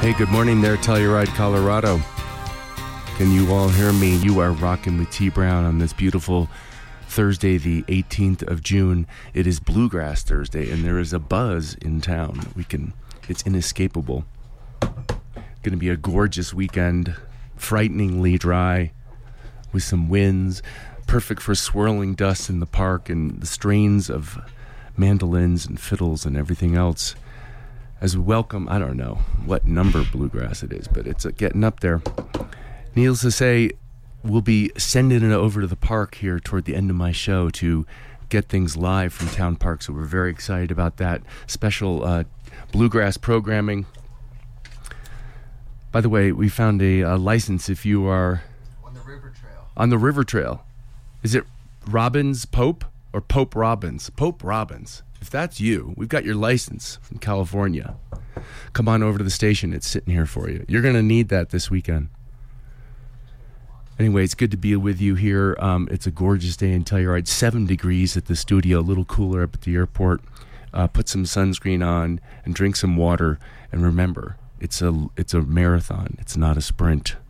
Hey, good morning there, Telluride, Colorado. Can you all hear me? You are rocking with T. Brown on this beautiful Thursday, the 18th of June. It is Bluegrass Thursday, and there is a buzz in town. It's inescapable. Going to be a gorgeous weekend, frighteningly dry, with some winds, perfect for swirling dust in the park and the strains of mandolins and fiddles and everything else. As we welcome, I don't know what number bluegrass it is, but it's getting up there. Needless to say, we'll be sending it over to the park here toward the end of my show to get things live from Town Park, so we're very excited about that special bluegrass programming. By the way, we found a license if you are... On the River Trail. On the River Trail. Is it Robbins Pope or Pope Robbins? Pope Robbins. If that's you, we've got your license from California. Come on over to the station. It's sitting here for you. You're going to need that this weekend. Anyway, it's good to be with you here. It's a gorgeous day in Telluride. 7 degrees at the studio, a little cooler up at the airport. Put some sunscreen on and drink some water. And remember, it's a marathon. It's not a sprint.